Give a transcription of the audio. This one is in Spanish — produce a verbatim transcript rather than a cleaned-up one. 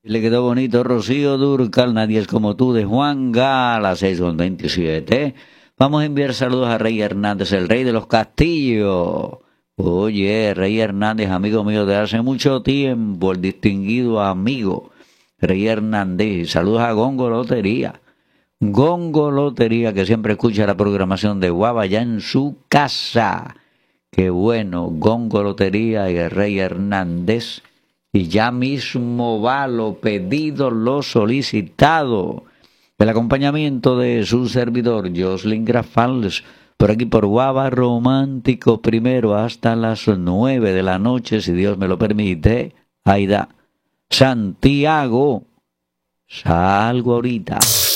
Le quedó bonito Rocío Dúrcal, Nadie es como tú, de Juan Gala, seis con veintisiete. Vamos a enviar saludos a Rey Hernández, el rey de los castillos. Oye, Rey Hernández, amigo mío de hace mucho tiempo, el distinguido amigo Rey Hernández. Saludos a Gongo Lotería. Gongo Lotería, que siempre escucha la programación de Guava ya en su casa. Qué bueno, Gongo Lotería y el Rey Hernández. Y ya mismo va lo pedido, lo solicitado. El acompañamiento de su servidor, Jocelyn Grafals, por aquí por Guava Romántico Primero, hasta las nueve de la noche, si Dios me lo permite. Ahí da. Santiago. Salgo ahorita.